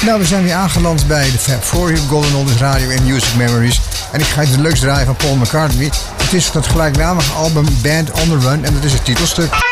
Nou, we zijn weer aangeland bij de Fab Four hier op Golden Oldies Radio en Music Memories. En ik ga je de leukste draaien van Paul McCartney. Het is van het gelijknamige album Band on the Run en dat is het titelstuk.